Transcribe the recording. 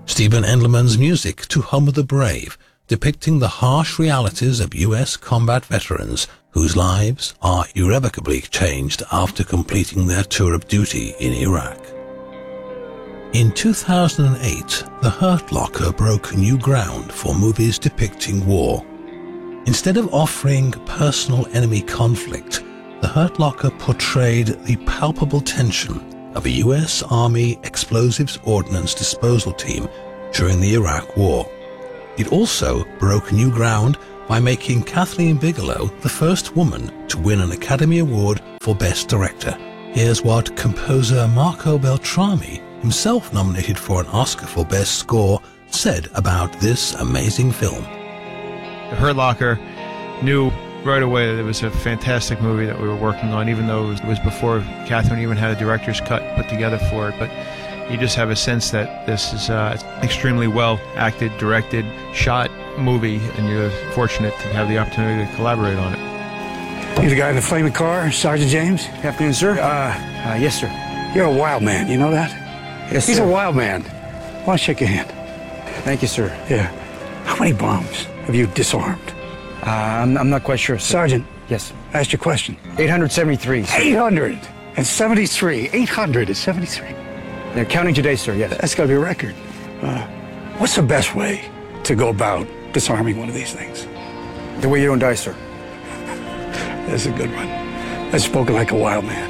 Stephen Endelman's music to Home of the Brave, depicting the harsh realities of U.S. combat veterans whose lives are irrevocably changed after completing their tour of duty in Iraq. In 2008, The Hurt Locker broke new ground for movies depicting war. Instead of offering personal enemy conflict, The Hurt Locker portrayed the palpable tension of a U.S. Army explosives ordnance disposal team during the Iraq War. It also broke new ground by making Kathleen Bigelow the first woman to win an Academy Award for Best Director. Here's what composer Marco Beltrami, himself nominated for an Oscar for Best Score, said about this amazing film. The Hurt Locker knew right away that it was a fantastic movie that we were working on, even though it was before Catherine even had a director's cut put together for it. But you just have a sense that this is extremely well acted, directed, shot movie, and you're fortunate to have the opportunity to collaborate on it. You the guy in the flaming car, Sergeant James? Afternoon, sir. Yes, sir. You're a wild man, you know that? Yes, He's sir. a wild man. I want to shake your hand. Thank you, sir. Yeah. How many bombs have you disarmed? I'm not quite sure, sir. Sergeant. Yes. I asked your question. 873, sir. 873. 873. They're counting today, sir, yes. That's got to be a record. What's the best way to go about disarming one of these things? The way you don't die, sir. That's a good one. That's spoken like a wild man.